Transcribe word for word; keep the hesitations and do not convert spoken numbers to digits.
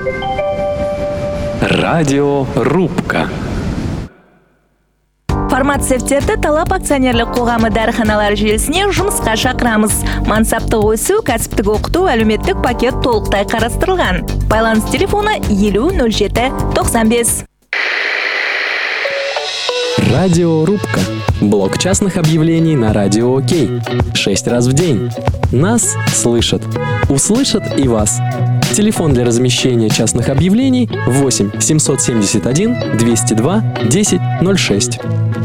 Радиорубка. Фармацевтерді талап акционерлік қоғамы дәріханалар желісіне жұмысқа шақырамыз. Мансаптық өсу, кәсіптік оқыту, әлеуметтік пакет толықтай қарастырылған. Байланыс телефоны елу нөл жеті тоқсан бес. Радиорубка. Блок частных объявлений на Радио Окей. Шесть раз в день. Нас слышат. Услышат и вас. Телефон для размещения частных объявлений восемь семьсот семьдесят один двести два десять ноль шесть.